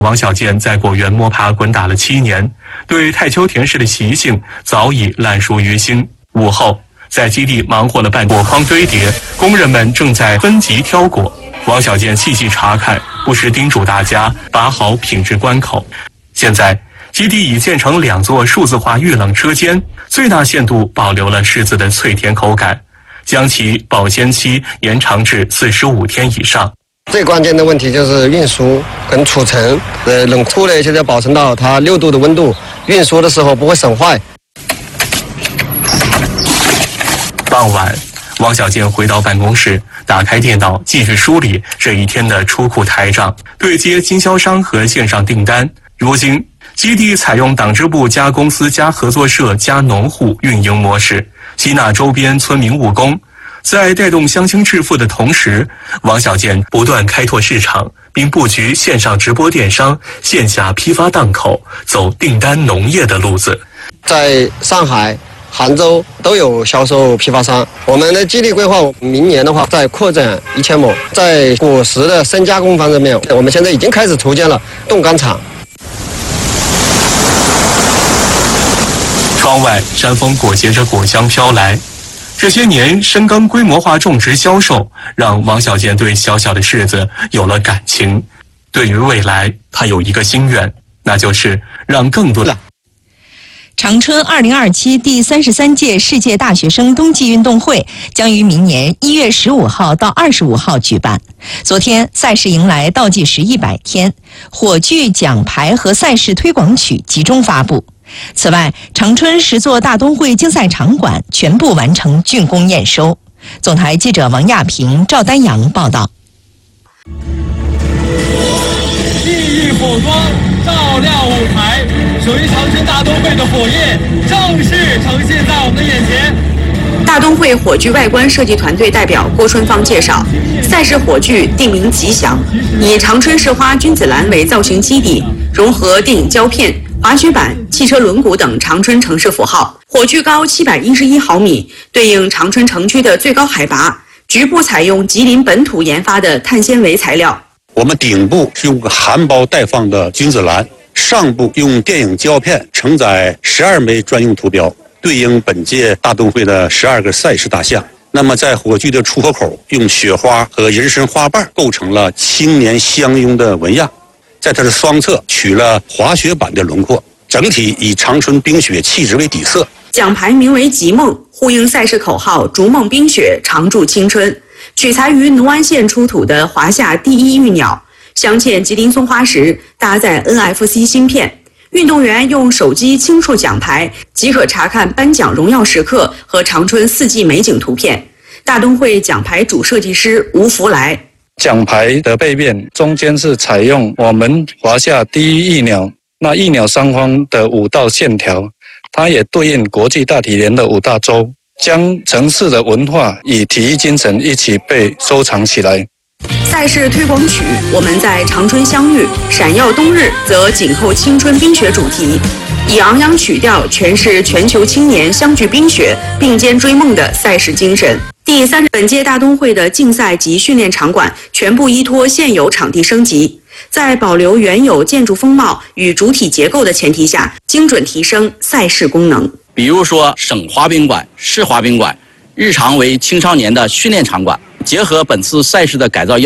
王小贱在果园摸爬滚打了7年，对太秋田氏的习性早已烂熟于心。午后，在基地忙活了半天，果筐堆叠，工人们正在分级挑果。王小贱细细查看，不时叮嘱大家把好品质关口。现在，基地已建成2座数字化预冷车间，最大限度保留了柿子的脆甜口感，将其保鲜期延长至45天以上。 最关键的问题就是运输跟储存，冷库呢现在保存到它6度的温度，运输的时候不会损坏。 傍晚，王小贱回到办公室，打开电脑，继续梳理这一天的出库台账，对接经销商和线上订单。如今，基地采用党支部加公司加合作社加农户运营模式，吸纳周边村民务工。在带动乡亲致富的同时，王小贱不断开拓市场，并布局线上直播电商、线下批发档口，走订单农业的路子。 在上海、杭州都有销售批发商。我们的基地规划，明年的话再扩展1000亩。在果实的深加工方面，我们现在已经开始筹建了冻干厂。 窗外，山风裹挟着果香飘来。这些年深耕规模化种植销售，让王小贱对小小的柿子有了感情。对于未来，他有一个心愿，那就是让更多的长春2027第33届世界大学生冬季运动会将于明年1月15号到25号举办。昨天，赛事迎来倒计时100天，火炬、奖牌和赛事推广曲集中发布。此外，长春10座大冬会竞赛场馆全部完成竣工验收。总台记者王亚平、赵丹阳报道。 熠熠火光照亮舞台，属于长春大冬会的火焰正式呈现在我们的眼前。 大冬会火炬外观设计团队代表郭春芳介绍，赛事火炬定名吉祥，以长春市花君子兰为造型基底，融合电影胶片、滑雪板、汽车轮毂等长春城市符号。火炬高711毫米，对应长春城区的最高海拔。局部采用吉林本土研发的碳纤维材料。 我们顶部是用含苞待放的君子兰，上部用电影胶片承载12枚专用图标，对应本届大冬会的12个赛事大项。那么在火炬的出火口，用雪花和人参花瓣构成了青年相拥的纹样，在它的双侧取了滑雪板的轮廓，整体以长春冰雪气质为底色。 奖牌名为吉梦，呼应赛事口号逐梦冰雪，常驻青春。取材于农安县出土的华夏第一玉鸟，镶嵌吉林松花石，搭载 NFC 芯片。运动员用手机轻触奖牌，即可查看颁奖荣耀时刻和长春4季美景图片。大冬会奖牌主设计师吴福来。 奖牌的背面中间是采用我们华夏第一翼鸟，那翼鸟上方的5道线条，它也对应国际大体联的5大洲，将城市的文化与体育精神一起被收藏起来。 赛事推广曲《我们在长春相遇》，闪耀冬日则紧扣青春冰雪主题，以昂扬曲调诠释全球青年相聚冰雪、并肩追梦的赛事精神。本届大冬会的竞赛及训练场馆全部依托现有场地升级，在保留原有建筑风貌与主体结构的前提下，精准提升赛事功能。 比如说省滑冰馆、市滑冰馆，日常为青少年的训练场馆，结合本次赛事的改造